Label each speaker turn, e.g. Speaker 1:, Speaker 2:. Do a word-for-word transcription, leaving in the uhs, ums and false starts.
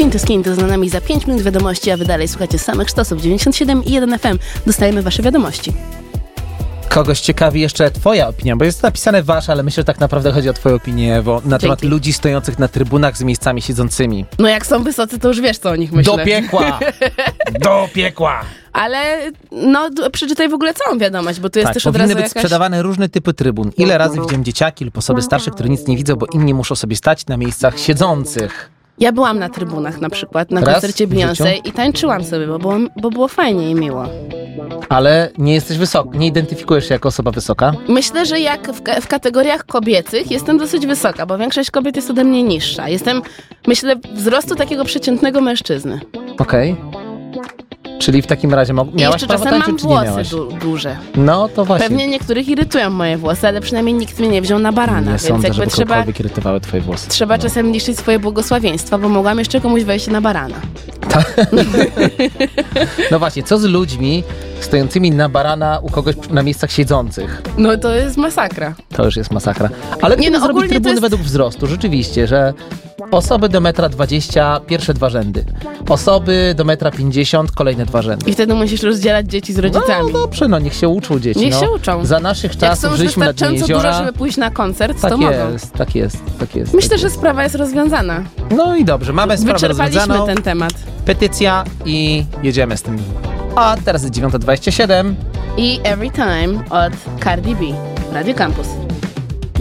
Speaker 1: Skin to Skin to za nami za pięć minut wiadomości, a wy dalej słuchacie samych sztosów dziewięćdziesiąt siedem i jeden F M. Dostajemy wasze wiadomości.
Speaker 2: Kogoś ciekawi jeszcze twoja opinia, bo jest napisane wasza, ale myślę, że tak naprawdę chodzi o twoją opinię, Ewo, na
Speaker 1: Dzięki.
Speaker 2: temat ludzi stojących na trybunach z miejscami siedzącymi.
Speaker 1: No jak są wysocy, to już wiesz, co o nich myślę.
Speaker 2: Do piekła! Do piekła!
Speaker 1: Ale no d- przeczytaj w ogóle całą wiadomość, bo tu jest
Speaker 2: Tak,
Speaker 1: też od
Speaker 2: powinny
Speaker 1: razu
Speaker 2: być
Speaker 1: jakaś...
Speaker 2: sprzedawane różne typy trybun. Ile razy widziałem dzieciaki lub osoby starsze, które nic nie widzą, bo inni muszą sobie stać na miejscach siedzących.
Speaker 1: Ja byłam na trybunach na przykład, na
Speaker 2: Raz
Speaker 1: koncercie
Speaker 2: w życiu?
Speaker 1: Beyoncé i tańczyłam sobie, bo było, bo było fajnie i miło.
Speaker 2: Ale nie jesteś wysoki, nie identyfikujesz się jako osoba wysoka?
Speaker 1: Myślę, że jak w, ka- w kategoriach kobiecych jestem dosyć wysoka, bo większość kobiet jest ode mnie niższa. Jestem, myślę, wzrostu takiego przeciętnego mężczyzny.
Speaker 2: Okej. Czyli w takim razie mo-
Speaker 1: I
Speaker 2: miałaś
Speaker 1: jeszcze
Speaker 2: prawo
Speaker 1: czasem
Speaker 2: tańczyć,
Speaker 1: mam
Speaker 2: czy nie
Speaker 1: włosy
Speaker 2: miałaś?
Speaker 1: du- duże.
Speaker 2: No to właśnie.
Speaker 1: Pewnie niektórych irytują moje włosy, ale przynajmniej nikt mnie nie wziął na barana,
Speaker 2: Nie
Speaker 1: więc
Speaker 2: sądzę,
Speaker 1: jakby
Speaker 2: żeby
Speaker 1: trzeba,
Speaker 2: kogokolwiek irytowały twoje włosy.
Speaker 1: trzeba
Speaker 2: No.
Speaker 1: czasem niszczyć swoje błogosławieństwa, bo mogłam jeszcze komuś wejść na barana.
Speaker 2: No właśnie, co z ludźmi stojącymi na barana u kogoś na miejscach siedzących?
Speaker 1: No to jest masakra.
Speaker 2: To już jest masakra. Ale
Speaker 1: Nie,
Speaker 2: nie,
Speaker 1: no,
Speaker 2: no, zrobić
Speaker 1: ogólnie to
Speaker 2: trybuny
Speaker 1: jest-
Speaker 2: według wzrostu, rzeczywiście, że osoby do metra dwadzieścia, pierwsze dwa rzędy. Osoby do metra pięćdziesiąt, kolejne dwa rzędy.
Speaker 1: I wtedy musisz rozdzielać dzieci z rodzicami.
Speaker 2: No dobrze, no niech się uczą dzieci.
Speaker 1: Niech
Speaker 2: no.
Speaker 1: się uczą.
Speaker 2: Za naszych
Speaker 1: Jak
Speaker 2: czasów
Speaker 1: są już
Speaker 2: żyliśmy na dnie
Speaker 1: wystarczająco
Speaker 2: jeziora.
Speaker 1: dużo, żeby pójść na koncert,
Speaker 2: Tak
Speaker 1: to mogą.
Speaker 2: jest, tak jest, tak jest.
Speaker 1: Myślę,
Speaker 2: tak
Speaker 1: że
Speaker 2: jest.
Speaker 1: sprawa jest rozwiązana.
Speaker 2: No i dobrze, mamy sprawę
Speaker 1: Wyczerpaliśmy
Speaker 2: rozwiązaną.
Speaker 1: ten temat.
Speaker 2: Petycja i jedziemy z tym. A teraz jest dziewiąta dwadzieścia siedem.
Speaker 1: I Every Time od Cardi B. Radio Campus.